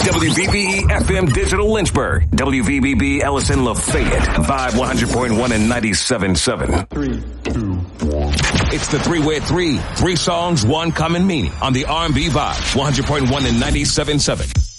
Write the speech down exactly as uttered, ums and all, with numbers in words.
W V B E F M Digital Lynchburg, W V B B Ellison Lafayette, Vibe one hundred point one and ninety-seven point seven. Three, two, one. It's the three-way three. Three songs, one common meaning on the R and B Vibe one hundred point one and ninety-seven point seven.